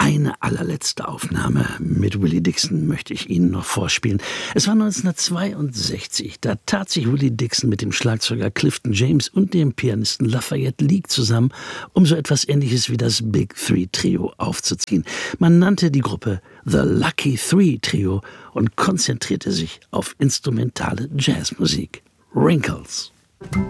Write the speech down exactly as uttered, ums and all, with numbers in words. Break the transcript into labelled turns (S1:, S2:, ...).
S1: Eine allerletzte Aufnahme mit Willie Dixon möchte ich Ihnen noch vorspielen. Es war neunzehnhundertzweiundsechzig, da tat sich Willie Dixon mit dem Schlagzeuger Clifton James und dem Pianisten Lafayette Leake zusammen, um so etwas Ähnliches wie das Big Three Trio aufzuziehen. Man nannte die Gruppe The Lucky Three Trio und konzentrierte sich auf instrumentale Jazzmusik. Wrinkles.